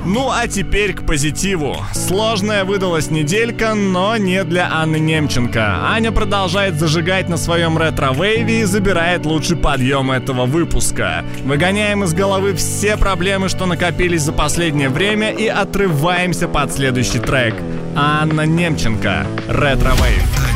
Ну а теперь к позитиву. Сложная выдалась неделька, но не для Анны Немченко. Аня продолжает зажигать на своем ретро-вейве и забирает лучший подъем этого выпуска. Выгоняем из головы все проблемы, что накопились за последнее время, и отрываемся под следующий трек. Анна Немченко, ретро-вейв.